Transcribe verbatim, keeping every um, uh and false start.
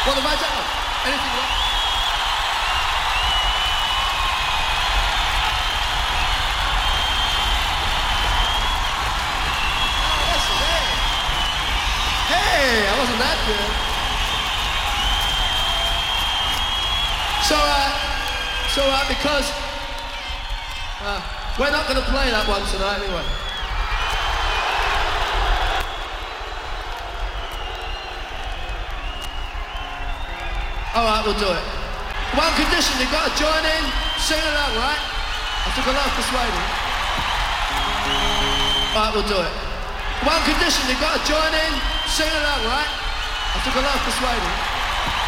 What have I done? Anything wrong? Oh, that's it. Hey, I wasn't that good. So, uh, so, uh, because uh, we're not going to play that one tonight anyway. All right, we'll do it. One condition, you've got to join in, sing along, right? I took a lot of persuading. All right, we'll do it. One condition, you've got to join in, sing along, right? I took a lot of persuading.